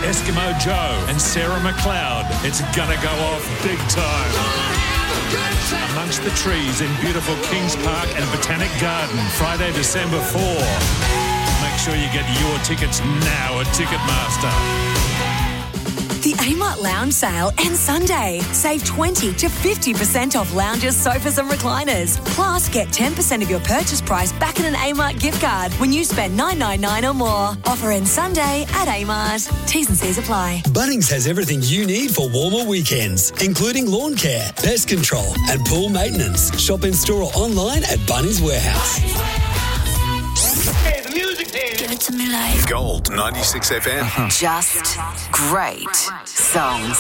Eskimo Joe and Sarah McLeod. It's gonna go off big time. Amongst the trees in beautiful Kings Park and Botanic Garden, Friday, December 4. Make sure you get your tickets now at Ticketmaster. The Amart Lounge Sale ends Sunday. Save 20 to 50% off lounges, sofas and recliners. Plus, get 10% of your purchase price back in an Amart gift card when you spend $9.99 or more. Offer ends Sunday at Amart. T's and C's apply. Bunnings has everything you need for warmer weekends, including lawn care, pest control and pool maintenance. Shop in store or online at Bunnings Warehouse. Hey, the music here. Give it to me like Gold 96 FM. just great songs.